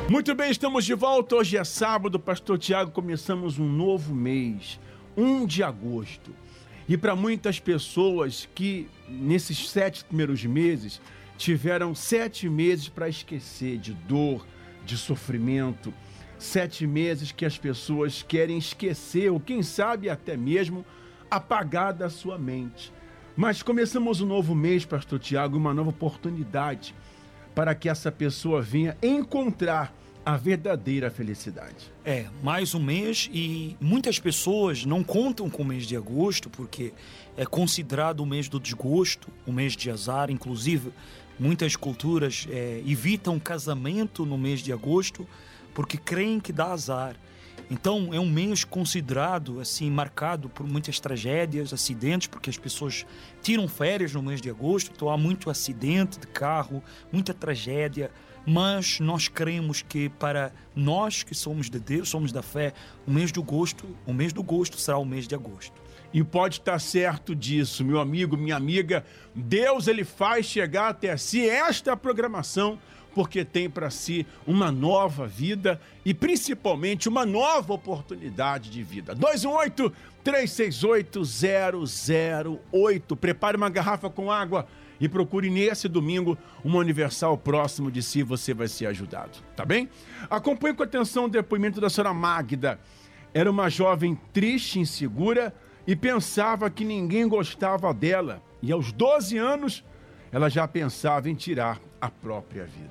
Muito bem, estamos de volta. Hoje é sábado, Pastor Tiago, começamos um novo mês, 1 de agosto. E para muitas pessoas que nesses 7 primeiros meses tiveram 7 meses para esquecer de dor, de sofrimento, 7 meses que as pessoas querem esquecer ou quem sabe até mesmo apagar da sua mente. Mas começamos um novo mês, Pastor Tiago, uma nova oportunidade para que essa pessoa venha encontrar a verdadeira felicidade. Mais um mês e muitas pessoas não contam com o mês de agosto porque é considerado o mês do desgosto, o mês de azar. Inclusive, muitas culturas evitam casamento no mês de agosto porque creem que dá azar. Então, é um mês considerado, assim, marcado por muitas tragédias, acidentes, porque as pessoas tiram férias no mês de agosto, então há muito acidente de carro, muita tragédia, mas nós cremos que para nós que somos de Deus, somos da fé, o mês do gosto será o mês de agosto. E pode estar certo disso, meu amigo, minha amiga, Deus ele faz chegar até si esta programação, porque tem para si uma nova vida e principalmente uma nova oportunidade de vida. 218-368-008. Prepare uma garrafa com água e procure nesse domingo uma Universal próximo de si, você vai ser ajudado, tá bem? Acompanhe com atenção o depoimento da senhora Magda. Era uma jovem triste, insegura e pensava que ninguém gostava dela. E aos 12 anos, ela já pensava em tirar a própria vida.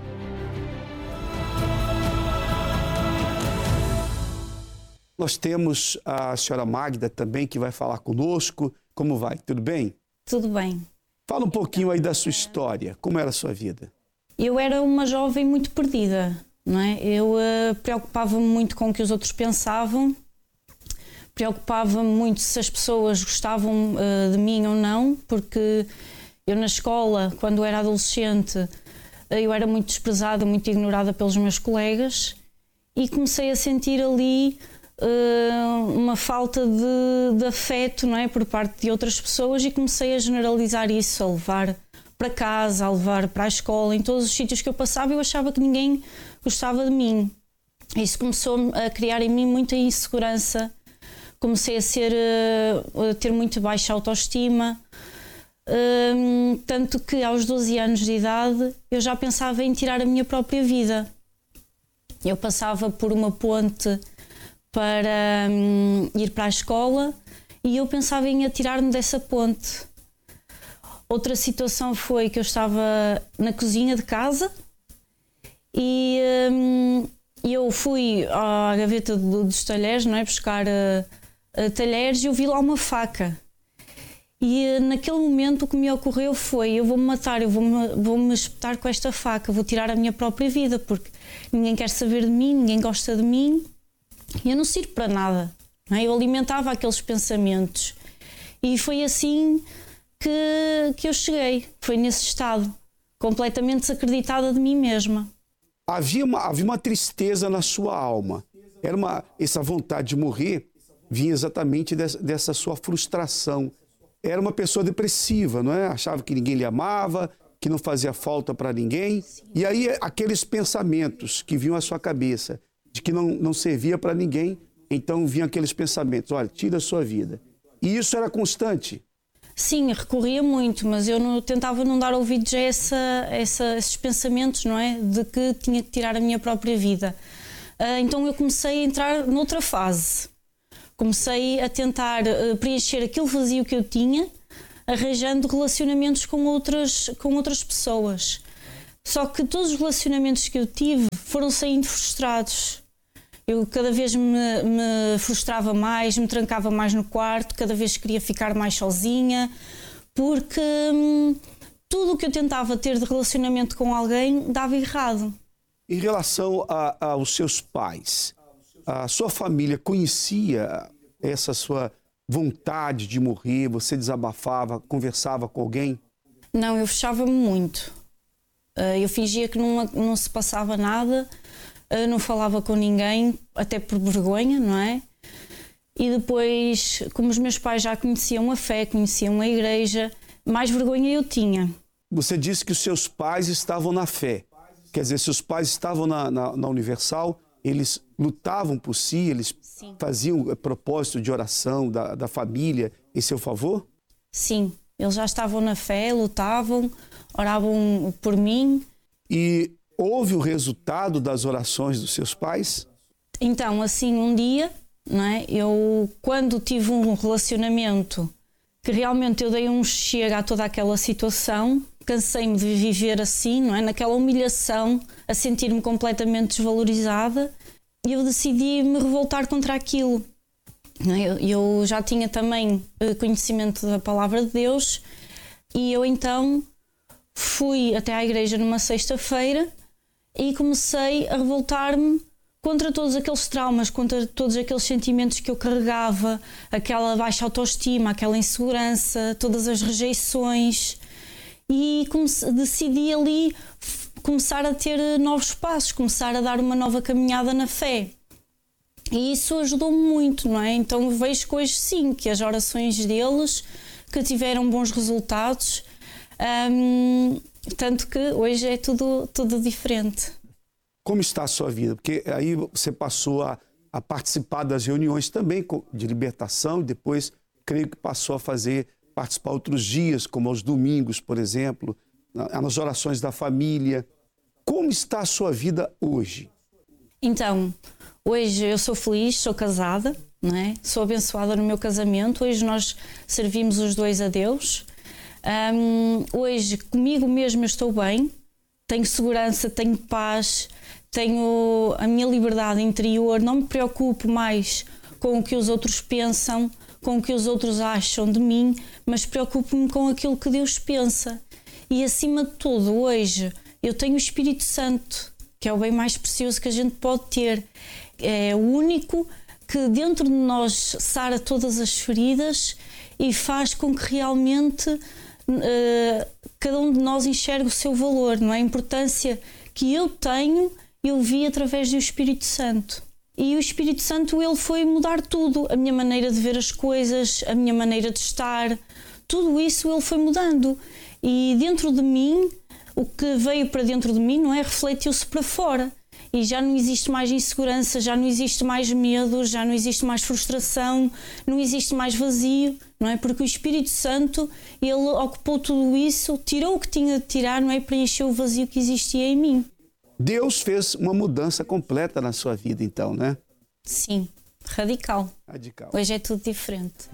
Nós temos a senhora Magda também, que vai falar conosco. Como vai? Tudo bem? Tudo bem. Fala um pouquinho aí da sua história. Como era a sua vida? Eu era uma jovem muito perdida, não é? Eu preocupava-me muito com o que os outros pensavam, preocupava-me muito se as pessoas gostavam de mim ou não, porque eu na escola, quando era adolescente, eu era muito desprezada, muito ignorada pelos meus colegas e comecei a sentir ali uma falta de afeto, não é, por parte de outras pessoas e comecei a generalizar isso, a levar para casa, a levar para a escola, em todos os sítios que eu passava eu achava que ninguém gostava de mim. Isso começou a criar em mim muita insegurança, comecei a ter muito baixa autoestima, tanto que aos 12 anos de idade eu já pensava em tirar a minha própria vida. Eu passava por uma ponte para ir para a escola e eu pensava em atirar-me dessa ponte. Outra situação foi que eu estava na cozinha de casa e eu fui à gaveta dos talheres, não é, buscar talheres e eu vi lá uma faca. E naquele momento o que me ocorreu foi, eu vou-me matar, eu vou-me espetar com esta faca, vou tirar a minha própria vida, porque ninguém quer saber de mim, ninguém gosta de mim. E eu não sirvo para nada, não é? Eu alimentava aqueles pensamentos e foi assim que eu cheguei, foi nesse estado, completamente desacreditada de mim mesma. Havia uma tristeza na sua alma, essa vontade de morrer vinha exatamente dessa sua frustração. Era uma pessoa depressiva, não é? Achava que ninguém lhe amava, que não fazia falta para ninguém. E aí aqueles pensamentos que vinham à sua cabeça, de que não servia para ninguém, então vinham aqueles pensamentos, olha, tira a sua vida. E isso era constante? Sim, recorria muito, mas eu tentava não dar ouvidos a esses pensamentos, não é? De que tinha que tirar a minha própria vida. Então eu comecei a entrar noutra fase. Comecei a tentar preencher aquele vazio que eu tinha, arranjando relacionamentos com outras pessoas. Só que todos os relacionamentos que eu tive foram saindo frustrados. Eu cada vez me frustrava mais, me trancava mais no quarto, cada vez queria ficar mais sozinha, porque tudo o que eu tentava ter de relacionamento com alguém dava errado. Em relação aos seus pais, a sua família conhecia essa sua vontade de morrer? Você desabafava, conversava com alguém? Não, eu fechava-me muito. Eu fingia que não se passava nada, não falava com ninguém, até por vergonha, não é? E depois, como os meus pais já conheciam a fé, conheciam a igreja, mais vergonha eu tinha. Você disse que os seus pais estavam na fé. Quer dizer, seus pais estavam na Universal, eles lutavam por si, eles Sim. faziam propósito de oração da família em seu favor? Sim, eles já estavam na fé, lutavam, oravam por mim. E houve o resultado das orações dos seus pais? Então, assim, um dia, não é? Eu, quando tive um relacionamento que realmente eu dei um chega a toda aquela situação, cansei-me de viver assim, não é? Naquela humilhação, a sentir-me completamente desvalorizada, e eu decidi me revoltar contra aquilo. Eu já tinha também conhecimento da palavra de Deus, e eu então fui até à igreja numa sexta-feira e comecei a revoltar-me contra todos aqueles traumas, contra todos aqueles sentimentos que eu carregava, aquela baixa autoestima, aquela insegurança, todas as rejeições. E decidi ali começar a ter novos passos, começar a dar uma nova caminhada na fé. E isso ajudou-me muito, não é? Então vejo que hoje sim, que as orações deles que tiveram bons resultados, tanto que hoje é tudo diferente. Como está a sua vida? Porque aí você passou a participar das reuniões também de libertação e depois creio que passou a participar outros dias, como aos domingos, por exemplo, nas orações da família. Como está a sua vida hoje? Então, hoje eu sou feliz, sou casada, não é? Sou abençoada no meu casamento. Hoje nós servimos os dois a Deus. Hoje comigo mesmo eu estou bem, tenho segurança, tenho paz, tenho a minha liberdade interior, não me preocupo mais com o que os outros pensam, com o que os outros acham de mim, mas preocupo-me com aquilo que Deus pensa. E acima de tudo, hoje eu tenho o Espírito Santo, que é o bem mais precioso que a gente pode ter. É o único que dentro de nós sara todas as feridas e faz com que realmente cada um de nós enxergue o seu valor, não é? A importância que eu tenho, eu vi através do Espírito Santo. E o Espírito Santo, ele foi mudar tudo, a minha maneira de ver as coisas, a minha maneira de estar, tudo isso ele foi mudando. E dentro de mim, o que veio para dentro de mim, não é? Refletiu-se para fora. E já não existe mais insegurança, já não existe mais medo, já não existe mais frustração, não existe mais vazio, não é? Porque o Espírito Santo, ele ocupou tudo isso, tirou o que tinha de tirar, não é? Preencheu o vazio que existia em mim. Deus fez uma mudança completa na sua vida, então, né? Sim, radical. Radical. Hoje é tudo diferente.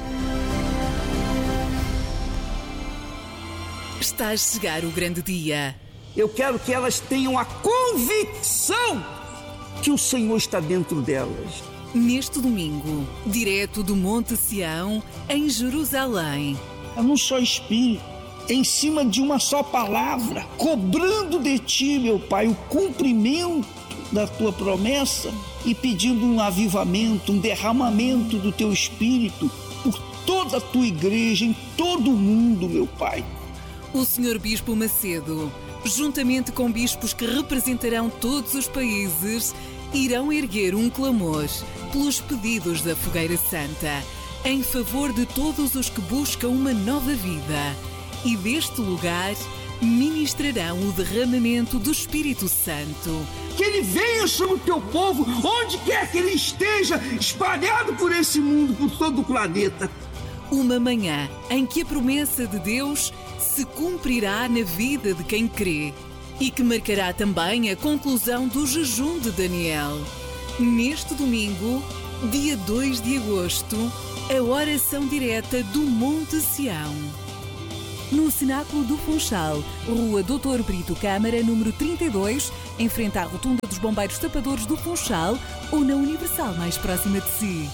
Está a chegar o grande dia. Eu quero que elas tenham a convicção que o Senhor está dentro delas. Neste domingo, direto do Monte Sião, em Jerusalém. É num só espírito, em cima de uma só palavra, cobrando de ti, meu Pai, o cumprimento da tua promessa e pedindo um avivamento, um derramamento do teu espírito por toda a tua igreja, em todo o mundo, meu Pai. O Sr. Bispo Macedo, juntamente com bispos que representarão todos os países, irão erguer um clamor pelos pedidos da Fogueira Santa, em favor de todos os que buscam uma nova vida. E deste lugar ministrarão o derramamento do Espírito Santo. Que ele venha sobre o teu povo, onde quer que ele esteja, espalhado por esse mundo, por todo o planeta. Uma manhã em que a promessa de Deus se cumprirá na vida de quem crê e que marcará também a conclusão do jejum de Daniel. Neste domingo, dia 2 de agosto, a oração direta do Monte Sião. No Cenáculo do Funchal, Rua Doutor Brito Câmara, número 32, em frente à Rotunda dos Bombeiros Tapadores do Funchal, ou na Universal mais próxima de si.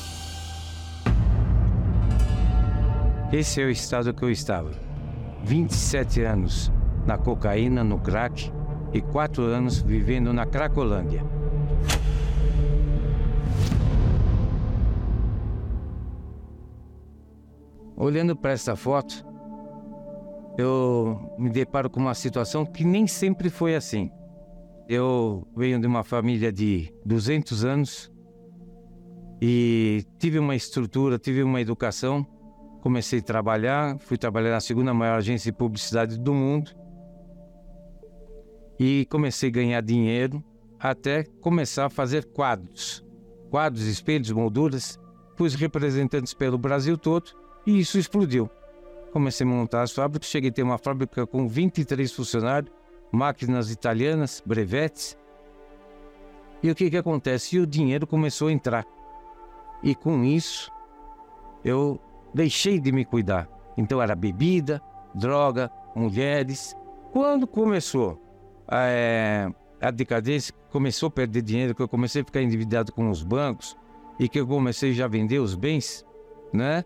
Esse é o estado que eu estava. 27 anos na cocaína, no crack, e 4 anos vivendo na Cracolândia. Olhando para essa foto, eu me deparo com uma situação que nem sempre foi assim. Eu venho de uma família de 200 anos e tive uma estrutura, tive uma educação. Comecei a trabalhar, fui trabalhar na segunda maior agência de publicidade do mundo. e comecei a ganhar dinheiro até começar a fazer quadros, espelhos, molduras. Pus representantes pelo Brasil todo e isso explodiu. Comecei a montar as fábricas, cheguei a ter uma fábrica com 23 funcionários, máquinas italianas, brevetes. E o que acontece? E o dinheiro começou a entrar. E com isso, eu deixei de me cuidar. Então era bebida, droga, mulheres. Quando começou a decadência, começou a perder dinheiro, que eu comecei a ficar endividado com os bancos e que eu comecei já a vender os bens, né?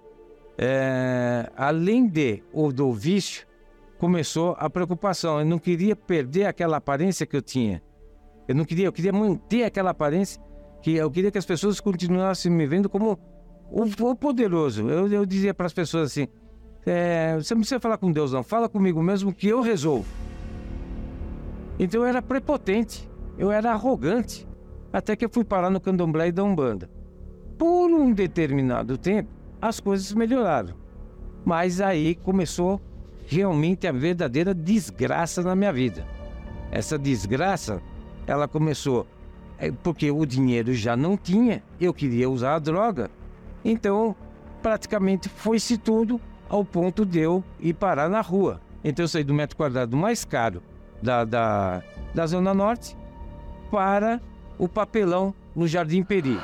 Além do vício, começou a preocupação. Eu não queria perder aquela aparência que eu tinha. Eu queria manter aquela aparência, que eu queria que as pessoas continuassem me vendo como o poderoso. Eu dizia para as pessoas assim, você não precisa falar com Deus não, fala comigo mesmo que eu resolvo. Então eu era prepotente, eu era arrogante, até que eu fui parar no candomblé e da Umbanda. Por um determinado tempo, as coisas melhoraram. Mas aí começou realmente a verdadeira desgraça na minha vida. Essa desgraça, ela começou porque o dinheiro já não tinha, eu queria usar a droga. Então, praticamente foi-se tudo ao ponto de eu ir parar na rua. Então eu saí do metro quadrado mais caro da Zona Norte para o papelão no Jardim Peri.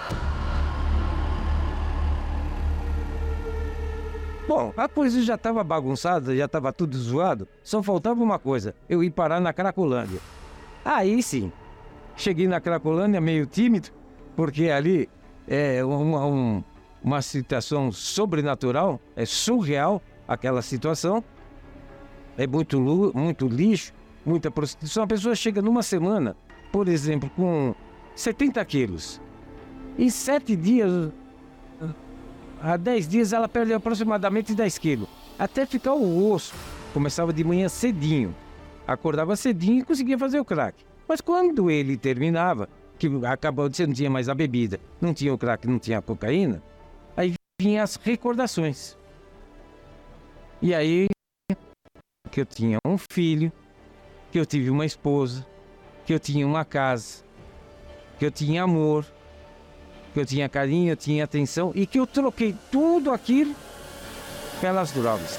Bom, a coisa já estava bagunçada, já estava tudo zoado, só faltava uma coisa, eu ir parar na Cracolândia. Aí sim, cheguei na Cracolândia meio tímido, porque ali é uma situação sobrenatural, é surreal aquela situação, é muito lixo, muita prostituição. A pessoa chega numa semana, por exemplo, com 70 quilos, em 7 dias... Há 10 dias ela perde aproximadamente 10 quilos, até ficar o osso. Começava de manhã cedinho, acordava cedinho e conseguia fazer o crack. Mas quando ele terminava, que acabou de ser, não tinha mais a bebida, não tinha o crack, não tinha a cocaína, aí vinham as recordações. E aí, que eu tinha um filho, que eu tive uma esposa, que eu tinha uma casa, que eu tinha amor, que eu tinha carinho, eu tinha atenção e que eu troquei tudo aquilo pelas drogas.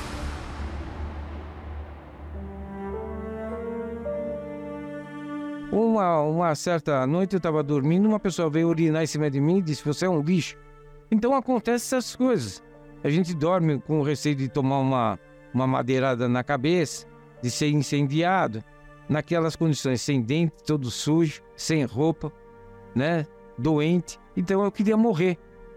Uma certa noite eu estava dormindo, uma pessoa veio urinar em cima de mim e disse, você é um lixo. Então acontecem essas coisas. A gente dorme com o receio de tomar uma madeirada na cabeça, de ser incendiado, naquelas condições, sem dente, todo sujo, sem roupa, né? Doente. Então eu queria morrer.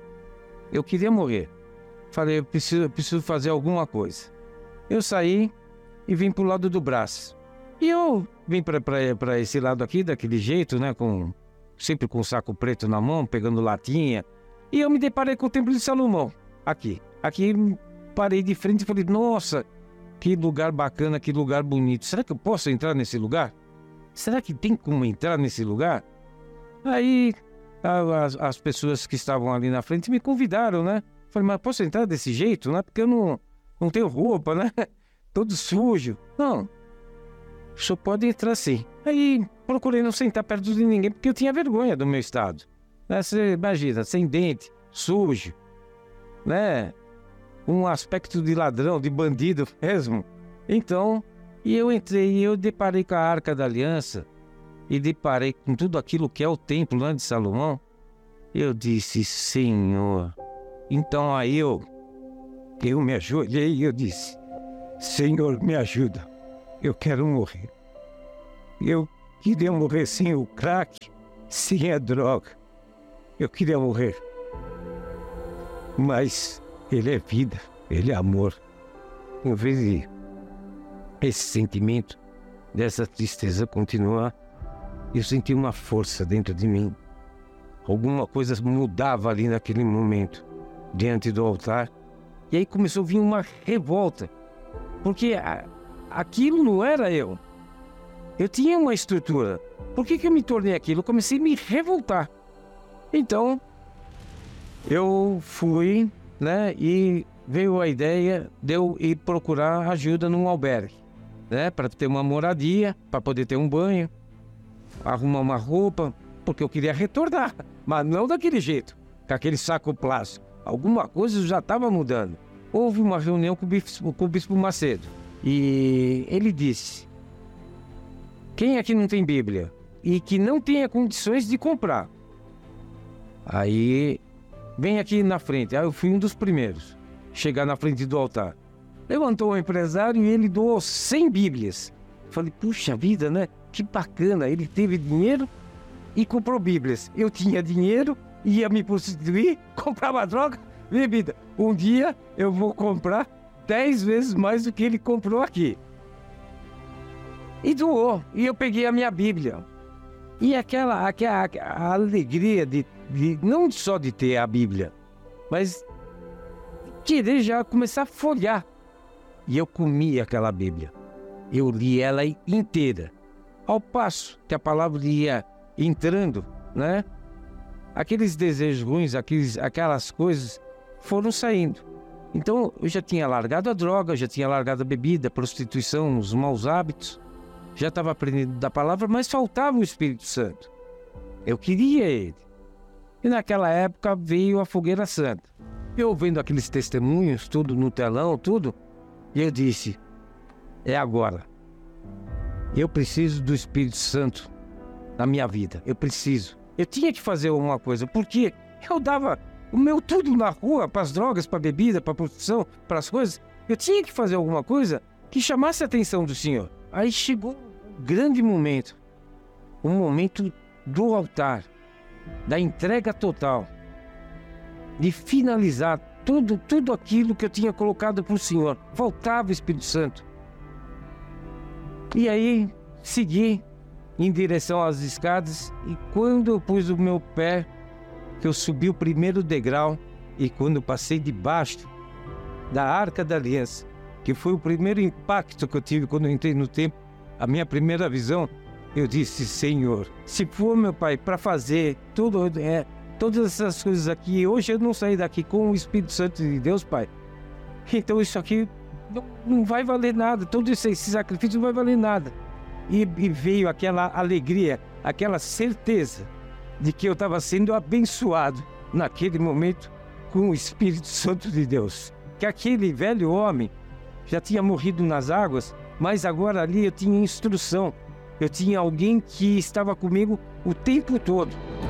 Falei, eu preciso fazer alguma coisa. Eu saí e vim pro lado do braço. E eu vim para esse lado aqui, daquele jeito, né? Sempre com o saco preto na mão, pegando latinha. E eu me deparei com o Templo de Salomão. Aqui parei de frente e falei, nossa, que lugar bacana, que lugar bonito. Será que eu posso entrar nesse lugar? Será que tem como entrar nesse lugar? Aí... As pessoas que estavam ali na frente me convidaram, né? Falei, mas posso entrar desse jeito, né? Porque eu não tenho roupa, né? Todo sujo. Não, só pode entrar sim. Aí procurei não sentar perto de ninguém, porque eu tinha vergonha do meu estado. Né? Você imagina, sem dente, sujo, né? Um aspecto de ladrão, de bandido mesmo. Então, eu entrei e eu deparei com a Arca da Aliança, e deparei com tudo aquilo que é o templo lá de Salomão. Eu disse, Senhor. Então aí eu me ajoelhei e eu disse, Senhor, me ajuda. Eu quero morrer. Eu queria morrer sem o crack, sem a droga. Eu queria morrer. Mas ele é vida, ele é amor. Em vez de esse sentimento, dessa tristeza continuar, eu senti uma força dentro de mim. Alguma coisa mudava ali naquele momento, diante do altar. E aí começou a vir uma revolta. Porque aquilo não era eu. Eu tinha uma estrutura. Por que eu me tornei aquilo? Eu comecei a me revoltar. Então, eu fui, né? E veio a ideia de eu ir procurar ajuda num albergue. né? Para ter uma moradia, para poder ter um banho, arrumar uma roupa, porque eu queria retornar, mas não daquele jeito, com aquele saco plástico. Alguma coisa já estava mudando. Houve uma reunião com o Bispo Macedo e ele disse: quem aqui não tem Bíblia e que não tenha condições de comprar, aí vem aqui na frente. Aí eu fui um dos primeiros chegar na frente do altar. Levantou um empresário e ele doou 100 Bíblias. Falei, puxa vida, né? Que bacana, ele teve dinheiro e comprou Bíblias. Eu tinha dinheiro, ia me prostituir, comprava droga, bebida. Um dia eu vou comprar 10 vezes mais do que ele comprou aqui. E doou, e eu peguei a minha Bíblia. E aquela a alegria de não só de ter a Bíblia, mas querer já começar a folhear. E eu comi aquela Bíblia. Eu li ela inteira. Ao passo que a palavra ia entrando, né? Aqueles desejos ruins, aquelas coisas foram saindo. Então eu já tinha largado a droga, já tinha largado a bebida, a prostituição, os maus hábitos. Já estava aprendendo da palavra, mas faltava o Espírito Santo. Eu queria ele. E naquela época veio a Fogueira Santa. Eu vendo aqueles testemunhos, tudo no telão, tudo, e eu disse, é agora. Eu preciso do Espírito Santo na minha vida. Eu preciso. Eu tinha que fazer alguma coisa, porque eu dava o meu tudo na rua, para as drogas, para a bebida, para a prostituição, para as coisas. Eu tinha que fazer alguma coisa que chamasse a atenção do Senhor. Aí chegou um grande momento, o momento do altar, da entrega total, de finalizar tudo aquilo que eu tinha colocado para o Senhor. Faltava o Espírito Santo. E aí segui em direção às escadas, e quando eu pus o meu pé, que eu subi o primeiro degrau, e quando eu passei debaixo da Arca da Aliança, que foi o primeiro impacto que eu tive quando eu entrei no templo, a minha primeira visão, eu disse, Senhor, se for, meu Pai, para fazer todas essas coisas aqui, hoje eu não saí daqui com o Espírito Santo de Deus, Pai, então isso aqui não vai valer nada, todo esse sacrifício não vai valer nada. E veio aquela alegria, aquela certeza de que eu estava sendo abençoado naquele momento com o Espírito Santo de Deus. Que aquele velho homem já tinha morrido nas águas, mas agora ali eu tinha instrução. Eu tinha alguém que estava comigo o tempo todo.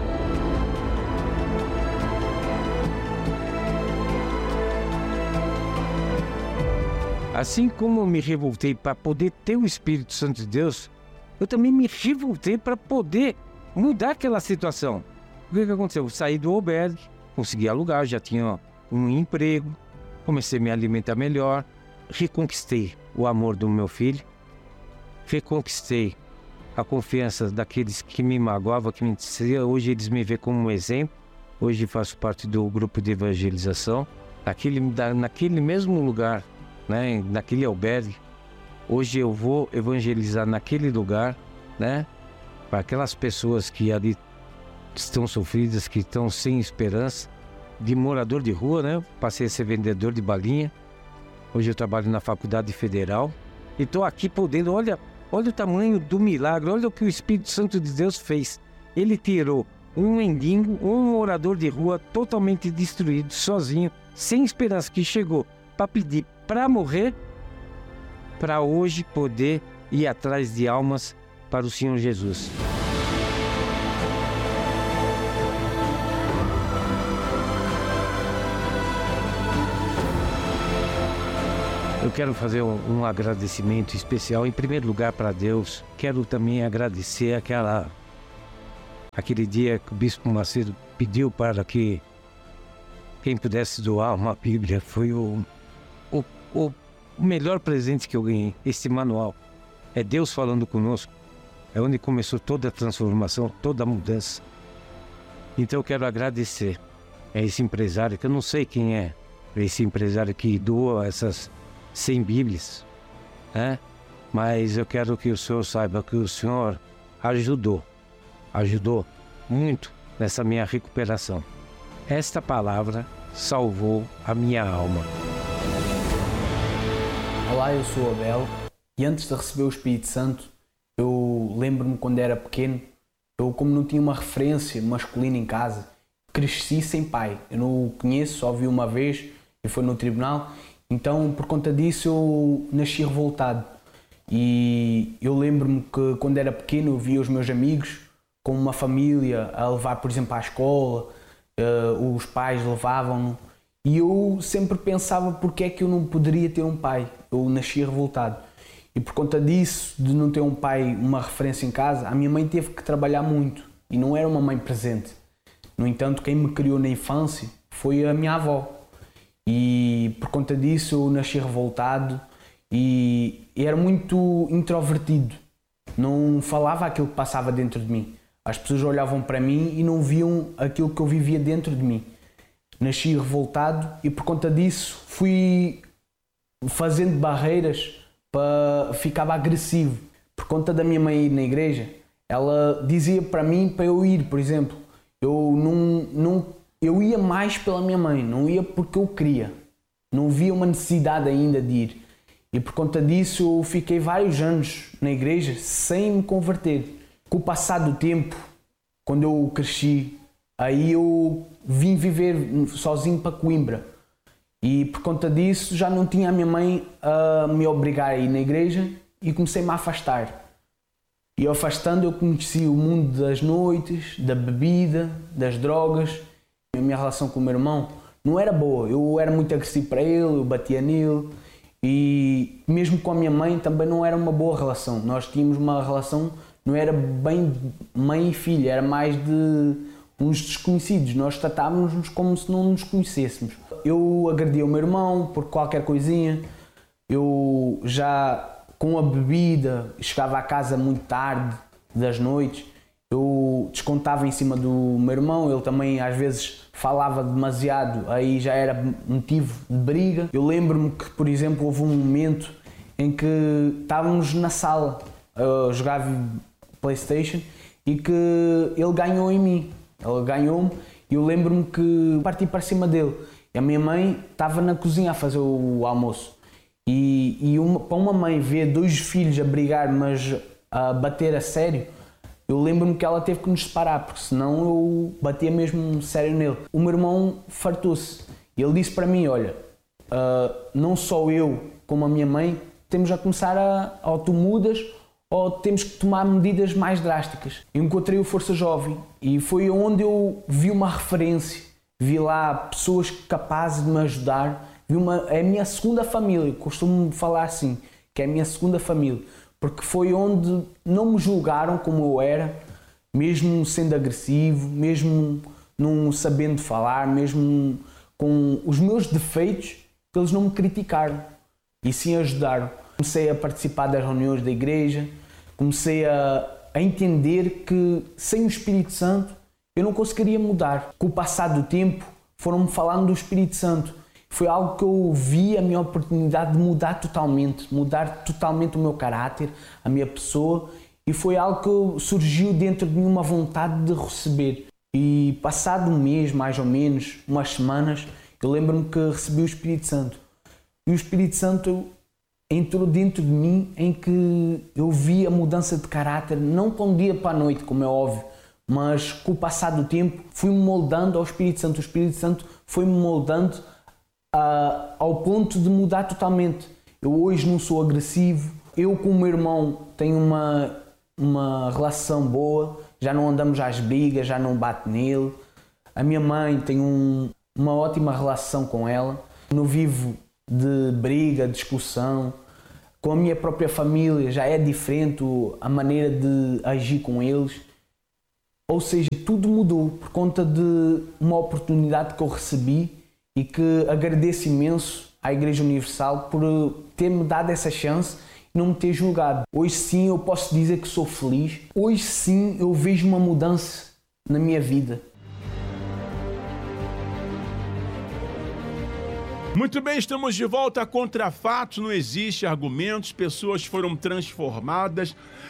Assim como eu me revoltei para poder ter o Espírito Santo de Deus, eu também me revoltei para poder mudar aquela situação. O que aconteceu? Eu saí do albergue, consegui alugar, já tinha um emprego, comecei a me alimentar melhor, reconquistei o amor do meu filho, reconquistei a confiança daqueles que me magoavam, que me diziam. Hoje eles me veem como um exemplo, hoje faço parte do grupo de evangelização, naquele mesmo lugar, né, naquele albergue. Hoje eu vou evangelizar naquele lugar, né, para aquelas pessoas que ali estão sofridas, que estão sem esperança, de morador de rua, né? Passei a ser vendedor de balinha. Hoje eu trabalho na Faculdade Federal e estou aqui podendo, olha o tamanho do milagre, olha o que o Espírito Santo de Deus fez. Ele tirou um mendigo, um morador de rua totalmente destruído, sozinho, sem esperança, que chegou para pedir para morrer, para hoje poder ir atrás de almas para o Senhor Jesus. Eu quero fazer um agradecimento especial, em primeiro lugar, para Deus. Quero também agradecer aquele dia que o Bispo Macedo pediu para que quem pudesse doar uma Bíblia. Foi o melhor presente que eu ganhei, esse manual. É Deus falando conosco. É onde começou toda a transformação, toda a mudança. Então eu quero agradecer a esse empresário, que eu não sei quem é, esse empresário que doa essas 100 Bíblias, né? Mas eu quero que o senhor saiba que o senhor ajudou muito nessa minha recuperação. Esta palavra salvou a minha alma. Olá, eu sou o Abel E antes de receber o Espírito Santo, eu lembro-me quando era pequeno, eu como não tinha uma referência masculina em casa, cresci sem pai. Eu não o conheço, só vi uma vez e foi no tribunal. Então, por conta disso, eu nasci revoltado. E eu lembro-me que quando era pequeno eu via os meus amigos com uma família a levar, por exemplo, à escola, os pais levavam-no. E eu sempre pensava porque é que eu não poderia ter um pai. Eu nasci revoltado. E por conta disso, de não ter um pai, uma referência em casa, a minha mãe teve que trabalhar muito e não era uma mãe presente. No entanto, quem me criou na infância foi a minha avó. E por conta disso eu nasci revoltado e era muito introvertido. Não falava aquilo que passava dentro de mim. As pessoas olhavam para mim e não viam aquilo que eu vivia dentro de mim. Nasci revoltado e por conta disso fui fazendo barreiras. Ficava agressivo. Por conta da minha mãe ir na igreja, ela dizia para mim para eu ir, por exemplo. Eu ia mais pela minha mãe, não ia porque eu queria. Não via uma necessidade ainda de ir. E por conta disso eu fiquei vários anos na igreja sem me converter. Com o passar do tempo, quando eu cresci, aí eu vim viver sozinho para Coimbra. E por conta disso já não tinha a minha mãe a me obrigar a ir na igreja e comecei-me a afastar. E afastando eu conheci o mundo das noites, da bebida, das drogas. A minha relação com o meu irmão não era boa. Eu era muito agressivo para ele, eu batia nele. E mesmo com a minha mãe também não era uma boa relação. Nós tínhamos uma relação, não era bem mãe e filha, era mais de uns desconhecidos. Nós tratávamos-nos como se não nos conhecêssemos. Eu agredia o meu irmão por qualquer coisinha. Eu já com a bebida chegava a casa muito tarde das noites. Eu descontava em cima do meu irmão. Ele também às vezes falava demasiado. Aí já era motivo de briga. Eu lembro-me que, por exemplo, houve um momento em que estávamos na sala a jogar PlayStation e que ele ganhou em mim. Ele ganhou-me e eu lembro-me que parti para cima dele. A minha mãe estava na cozinha a fazer o almoço. Para uma mãe ver dois filhos a brigar, mas a bater a sério, eu lembro-me que ela teve que nos separar, porque senão eu batia mesmo sério nele. O meu irmão fartou-se. Ele disse para mim, olha, não só eu como a minha mãe, temos a começar ou tu mudas ou temos que tomar medidas mais drásticas. Eu encontrei o Força Jovem e foi onde eu vi uma referência. Vi lá pessoas capazes de me ajudar. É a minha segunda família, costumo falar assim, que é a minha segunda família, porque foi onde não me julgaram como eu era, mesmo sendo agressivo, mesmo não sabendo falar, mesmo com os meus defeitos, eles não me criticaram e sim ajudaram. Comecei a participar das reuniões da igreja, comecei a entender que sem o Espírito Santo eu não conseguiria mudar. Com o passar do tempo foram-me falando do Espírito Santo. Foi algo que eu vi a minha oportunidade de mudar totalmente o meu caráter, a minha pessoa, e foi algo que surgiu dentro de mim uma vontade de receber. E passado um mês, mais ou menos, umas semanas, eu lembro-me que recebi o Espírito Santo. E o Espírito Santo entrou dentro de mim em que eu vi a mudança de caráter, não com o dia para a noite, como é óbvio, mas com o passar do tempo fui-me moldando ao Espírito Santo. O Espírito Santo foi-me moldando ao ponto de mudar totalmente. Eu hoje não sou agressivo, eu com o meu irmão tenho uma relação boa, já não andamos às brigas, já não bato nele. A minha mãe tem uma ótima relação com ela, não vivo de briga, discussão. Com a minha própria família já é diferente a maneira de agir com eles. Ou seja, tudo mudou por conta de uma oportunidade que eu recebi e que agradeço imenso à Igreja Universal por ter-me dado essa chance e não me ter julgado. Hoje sim eu posso dizer que sou feliz. Hoje sim eu vejo uma mudança na minha vida. Muito bem, estamos de volta. Contra fatos não existe argumentos, pessoas foram transformadas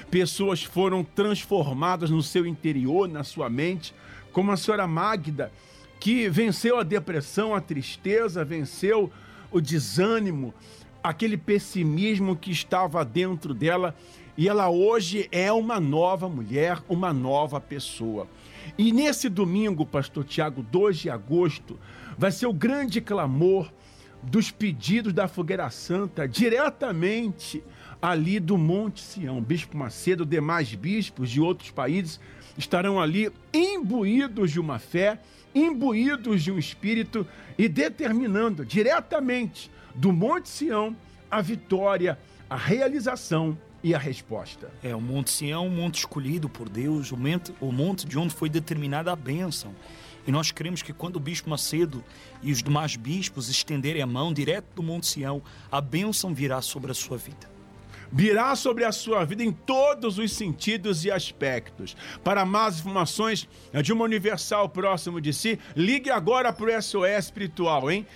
no seu interior, na sua mente, como a senhora Magda, que venceu a depressão, a tristeza, venceu o desânimo, aquele pessimismo que estava dentro dela, e ela hoje é uma nova mulher, uma nova pessoa. E nesse domingo, pastor Tiago, 2 de agosto, vai ser o grande clamor dos pedidos da Fogueira Santa, diretamente ali do Monte Sião. Bispo Macedo, demais bispos de outros países estarão ali imbuídos de uma fé, imbuídos de um espírito e determinando diretamente do Monte Sião a vitória, a realização e a resposta. O Monte Sião, o monte escolhido por Deus, o monte de onde foi determinada a bênção. E nós cremos que quando o Bispo Macedo e os demais bispos estenderem a mão direto do Monte Sião, a bênção virá sobre a sua vida. Virá sobre a sua vida em todos os sentidos e aspectos. Para mais informações de uma Universal próximo de si, ligue agora para o SOS Espiritual, hein?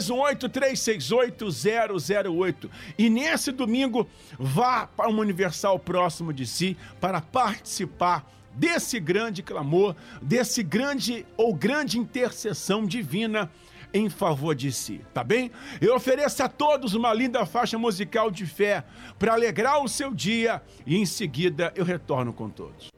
218-368-008. E nesse domingo, vá para uma Universal próximo de si para participar desse grande clamor, desse grande intercessão divina em favor de si, tá bem? Eu ofereço a todos uma linda faixa musical de fé para alegrar o seu dia e em seguida eu retorno com todos.